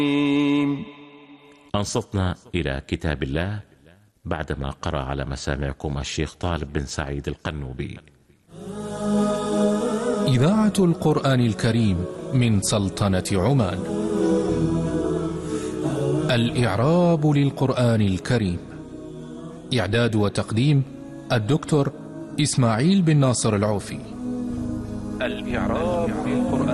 أنصتنا إلى كتاب الله بعدما قرأ على مسامعكم الشيخ طالب بن سعيد القنوبي. إذاعة القرآن الكريم من سلطنة عمان. الإعراب للقرآن الكريم. إعداد وتقديم الدكتور إسماعيل بن ناصر العوفي. الإعراب للقرآن